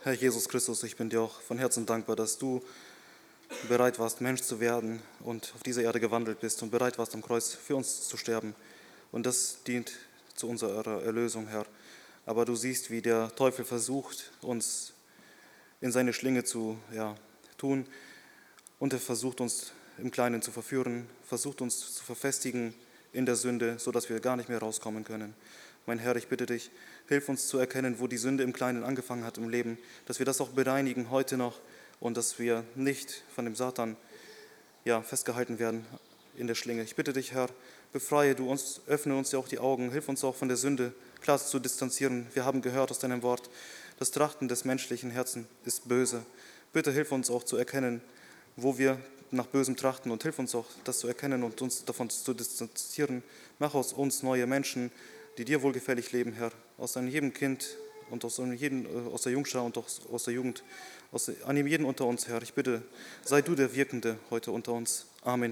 Herr Jesus Christus, ich bin dir auch von Herzen dankbar, dass du bereit warst, Mensch zu werden und auf dieser Erde gewandelt bist und bereit warst, am Kreuz für uns zu sterben. Und das dient zu unserer Erlösung, Herr. Aber du siehst, wie der Teufel versucht, uns in seine Schlinge zu tun. Und er versucht uns im Kleinen zu verführen, versucht uns zu verfestigen in der Sünde, sodass wir gar nicht mehr rauskommen können. Mein Herr, ich bitte dich, hilf uns zu erkennen, wo die Sünde im Kleinen angefangen hat im Leben, dass wir das auch bereinigen heute noch und dass wir nicht von dem Satan festgehalten werden in der Schlinge. Ich bitte dich, Herr, befreie du uns, öffne uns ja auch die Augen, hilf uns auch von der Sünde klar zu distanzieren. Wir haben gehört aus deinem Wort, das Trachten des menschlichen Herzens ist böse. Bitte hilf uns auch zu erkennen, wo wir nach Bösem trachten und hilf uns auch, das zu erkennen und uns davon zu distanzieren. Mach aus uns neue Menschen, die dir wohlgefällig leben, Herr, aus jedem Kind und aus der Jungschar und aus der Jugend, an jedem unter uns, Herr. Ich bitte, sei du der Wirkende heute unter uns. Amen.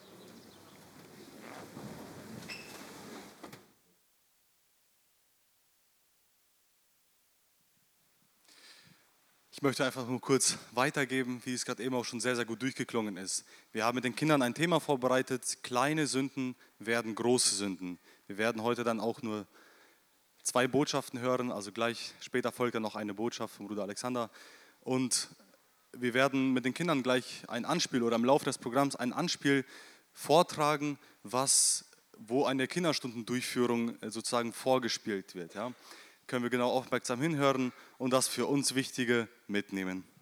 Ich möchte einfach nur kurz weitergeben, wie es gerade eben auch schon sehr, sehr gut durchgeklungen ist. Wir haben mit den Kindern ein Thema vorbereitet, kleine Sünden werden große Sünden. Wir werden heute dann auch nur 2 Botschaften hören, also gleich später folgt dann noch eine Botschaft von Bruder Alexander. Und wir werden mit den Kindern gleich ein Anspiel oder im Laufe des Programms ein Anspiel vortragen, wo eine Kinderstundendurchführung sozusagen vorgespielt wird. Ja. Können wir genau aufmerksam hinhören und das für uns Wichtige mitnehmen.